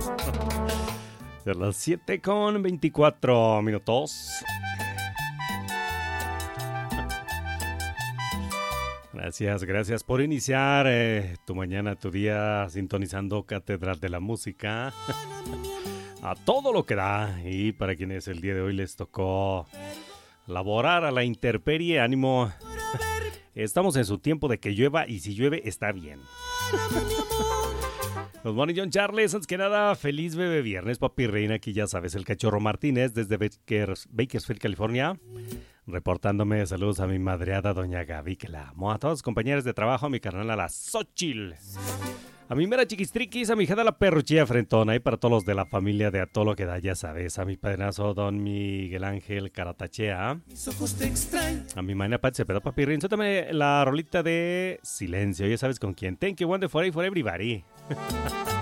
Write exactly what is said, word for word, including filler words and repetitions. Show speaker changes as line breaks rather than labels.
De las siete con veinticuatro minutos. Gracias, gracias por iniciar eh, tu mañana, tu día, sintonizando Catedral de la Música. A todo lo que da. Y para quienes el día de hoy les tocó laborar a la intemperie, ánimo. Estamos en su tiempo de que llueva y si llueve está bien. Good morning, John Charles. Antes que nada, feliz bebé viernes, papi reina. Aquí ya sabes, el Cachorro Martínez desde Bakers, Bakersfield, California. Reportándome, saludos a mi madreada doña Gaby, que la amo. A todos los compañeros de trabajo, a mi carnal, a la Xochitl. A mi mera chiquistriquis, a mi hija de la perruchilla frentona. Y para todos los de la familia de A Todo Lo Que Da, ya sabes. A mi padrenazo, don Miguel Ángel Caratachea.
Mis ojos te extraen.
A mi mañana, Pat Cepeda, papi rin. Suéltame la rolita de Silencio. Ya sabes con quién. Thank you, one day for, for everybody.